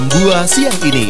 Gua siang ini.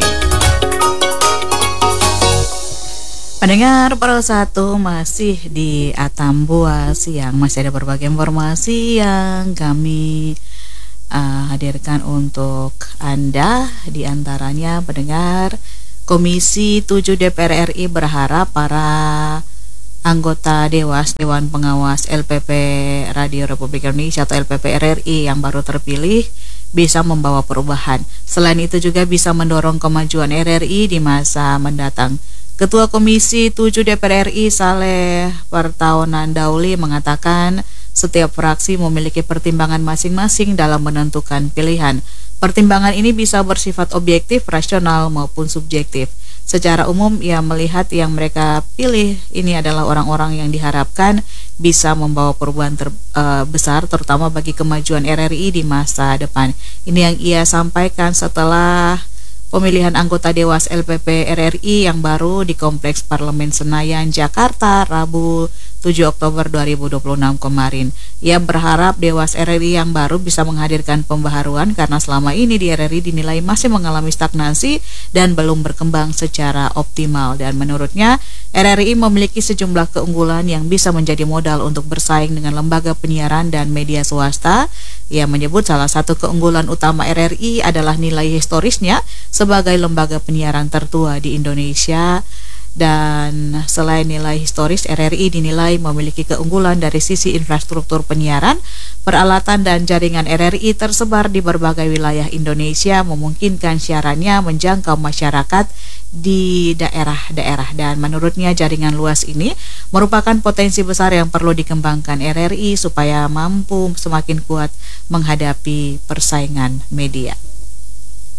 Pendengar Pro 1 masih di Atambua Siang. Masih ada berbagai informasi yang kami hadirkan untuk Anda. Di antaranya pendengar, Komisi 7 DPR RI berharap para anggota Dewan Pengawas LPP Radio Republik Indonesia atau LPP RRI yang baru terpilih bisa membawa perubahan. Selain itu juga bisa mendorong kemajuan RRI di masa mendatang. Ketua Komisi 7 DPR RI Saleh Pertaonan Dauli mengatakan setiap fraksi memiliki pertimbangan masing-masing dalam menentukan pilihan. Pertimbangan ini bisa bersifat objektif, rasional maupun subjektif. Secara umum ia melihat yang mereka pilih ini adalah orang-orang yang diharapkan bisa membawa perubahan besar terutama bagi kemajuan RRI di masa depan. Ini yang ia sampaikan setelah pemilihan anggota Dewas LPP RRI yang baru di Kompleks Parlemen Senayan, Jakarta, Rabu 7 Oktober 2026 kemarin. Ia berharap Dewas RRI yang baru bisa menghadirkan pembaharuan karena selama ini di RRI dinilai masih mengalami stagnasi dan belum berkembang secara optimal. Dan menurutnya, RRI memiliki sejumlah keunggulan yang bisa menjadi modal untuk bersaing dengan lembaga penyiaran dan media swasta. Ia menyebut salah satu keunggulan utama RRI adalah nilai historisnya sebagai lembaga penyiaran tertua di Indonesia. Dan selain nilai historis, RRI dinilai memiliki keunggulan dari sisi infrastruktur penyiaran, peralatan dan jaringan RRI tersebar di berbagai wilayah Indonesia, memungkinkan siarannya menjangkau masyarakat di daerah-daerah. Dan menurutnya jaringan luas ini merupakan potensi besar yang perlu dikembangkan RRI supaya mampu semakin kuat menghadapi persaingan media.